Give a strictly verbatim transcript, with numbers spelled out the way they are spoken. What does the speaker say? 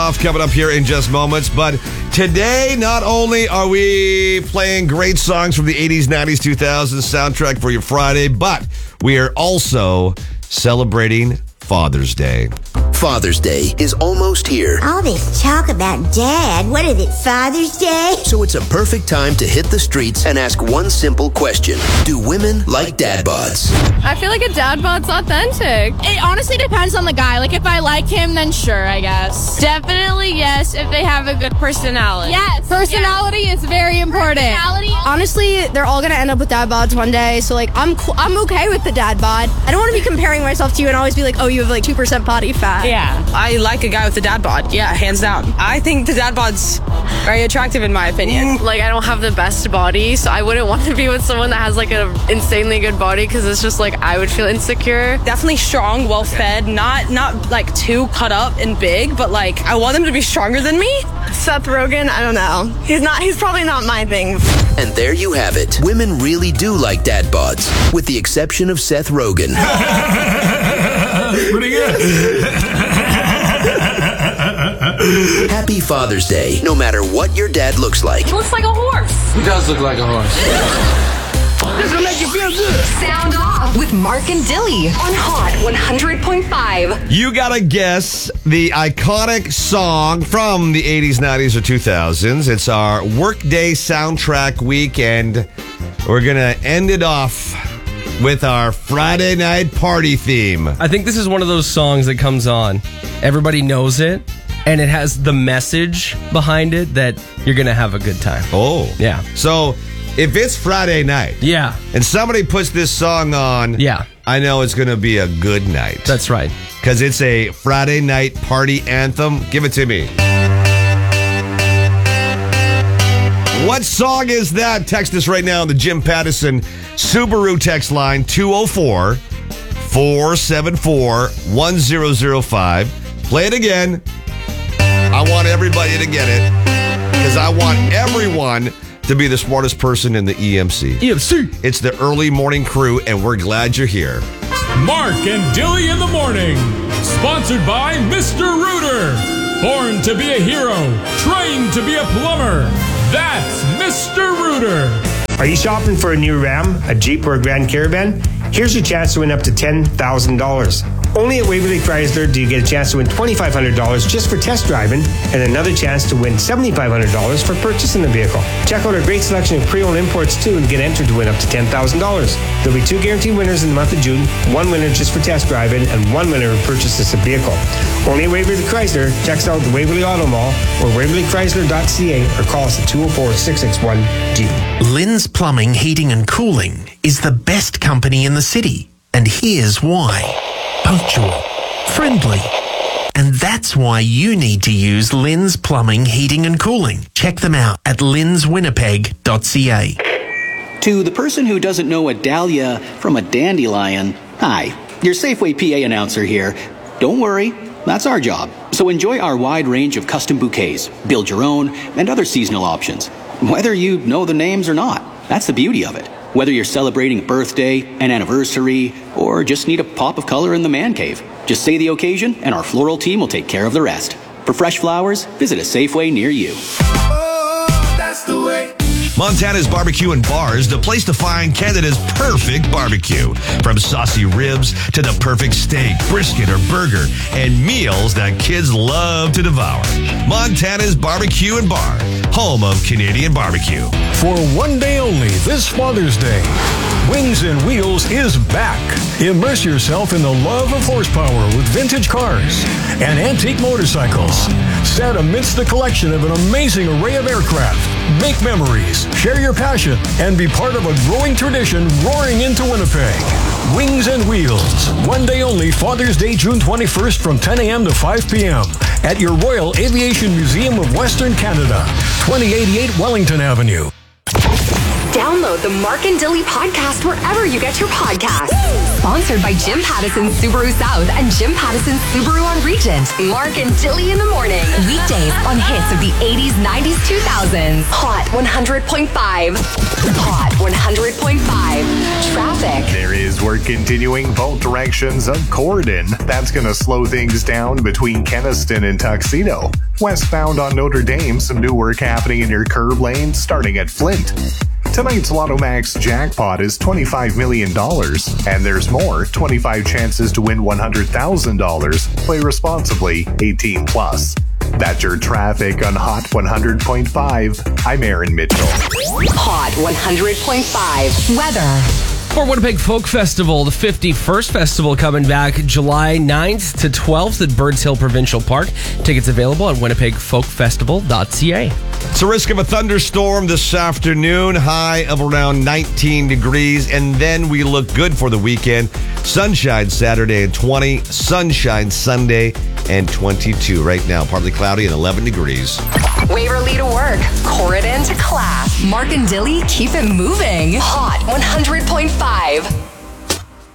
off coming up here in just moments. But today, not only are we playing great songs from the eighties, nineties, two thousands soundtrack for your Friday, but we are also celebrating Father's Day. Father's Day is almost here. All this talk about Dad. What is it, Father's Day? So it's a perfect time to hit the streets and ask one simple question. Do women like dad bods? I feel like a dad bod's authentic. It honestly depends on the guy. Like, if I like him, then sure, I guess. Definitely yes, if they have a good personality. Yes. Personality yes. is very important. Personality. Honestly, they're all going to end up with dad bods one day. So, like, I'm cool. I'm okay with the dad bod. I don't want to be comparing myself to you and always be like, oh, you have like two percent body fat. Yeah. I like a guy with a dad bod. Yeah, hands down. I think the dad bod's very attractive in my opinion. Like, I don't have the best body, so I wouldn't want to be with someone that has like an insanely good body because it's just like I would feel insecure. Definitely strong, well fed, not not like too cut up and big, but like I want him to be stronger than me. Seth Rogen, I don't know. He's not. He's probably not my thing. And there you have it. Women really do like dad bods, with the exception of Seth Rogen. Pretty good. Happy Father's Day, no matter what your dad looks like. He looks like a horse. He does look like a horse. This will make you feel good. Sound Off with Mark and Dilly on Hot one hundred point five. You gotta guess the iconic song from the eighties, nineties, or two thousands. It's our Workday Soundtrack Week, and we're gonna end it off with our Friday night party theme. I think this is one of those songs that comes on. Everybody knows it, and it has the message behind it that you're going to have a good time. Oh. Yeah. So if it's Friday night, yeah, and somebody puts this song on, yeah, I know it's going to be a good night. That's right. Because it's a Friday night party anthem. Give it to me. What song is that? Text us right now on the Jim Pattison Subaru text line two oh four, four seven four, one oh oh five. Play it again. I want everybody to get it because I want everyone to be the smartest person in the E M C. E M C. It's the early morning crew, and we're glad you're here. Mark and Dilly in the morning. Sponsored by Mister Rooter. Born to be a hero, trained to be a plumber. That's Mister Rooter. Are you shopping for a new Ram, a Jeep, or a Grand Caravan? Here's your chance to win up to ten thousand dollars. Only at Waverly Chrysler do you get a chance to win twenty-five hundred dollars just for test driving and another chance to win seventy-five hundred dollars for purchasing the vehicle. Check out our great selection of pre-owned imports too and get entered to win up to ten thousand dollars. There'll be two guaranteed winners in the month of June, one winner just for test driving and one winner who purchases a vehicle. Only at Waverly Chrysler. Check us out at the Waverly Auto Mall or waverly chrysler dot c a or call us at two oh four, six six one, G. Lynn's Plumbing, Heating and Cooling is the best company in the city. And here's why. Punctual, friendly, and that's why you need to use Lynn's Plumbing, Heating and Cooling. Check them out at lyns winnipeg dot c a. To the person who doesn't know a dahlia from a dandelion, hi, your Safeway P A announcer here. Don't worry, that's our job. So enjoy our wide range of custom bouquets, build your own, and other seasonal options. Whether you know the names or not, that's the beauty of it. Whether you're celebrating a birthday, an anniversary, or just need a pop of color in the man cave, just say the occasion and our floral team will take care of the rest. For fresh flowers, visit a Safeway near you. Oh, that's the way. Montana's Barbecue and Bars, the place to find Canada's perfect barbecue. From saucy ribs to the perfect steak, brisket, or burger, and meals that kids love to devour. Montana's Barbecue and Bar, home of Canadian barbecue. For one day only this Father's Day, Wings and Wheels is back. Immerse yourself in the love of horsepower with vintage cars and antique motorcycles. Set amidst the collection of an amazing array of aircraft. Make memories, share your passion, and be part of a growing tradition roaring into Winnipeg. Wings and Wheels. One day only Father's Day, June twenty-first from ten a.m. to five p.m. at your Royal Aviation Museum of Western Canada, twenty eighty-eight Wellington Avenue. Download the Mark and Dilly podcast wherever you get your podcasts. Sponsored by Jim Pattison Subaru South and Jim Pattison Subaru on Regent. Mark and Dilly in the morning. Weekdays on hits of the eighties, nineties, two thousands. Hot one hundred point five. Hot one hundred point five. Traffic. There is work continuing both directions of Corridon. That's going to slow things down between Keniston and Tuxedo. Westbound on Notre Dame, some new work happening in your curb lane starting at Flint. Tonight's Lotto Max jackpot is twenty-five million dollars, and there's more, twenty-five chances to win one hundred thousand dollars. Play responsibly, eighteen plus. That's your traffic on Hot one hundred point five. I'm Aaron Mitchell. Hot one hundred point five. Weather. For Winnipeg Folk Festival, the fifty-first festival coming back July ninth to twelfth at Birds Hill Provincial Park. Tickets available at winnipeg folk festival dot c a. It's a risk of a thunderstorm this afternoon, high of around nineteen degrees, and then we look good for the weekend. Sunshine Saturday at twenty, sunshine Sunday and twenty-two. Right now, partly cloudy and eleven degrees. Waverly to work, Corridon to class. Mark and Dilly keep it moving. Hot one hundred point five.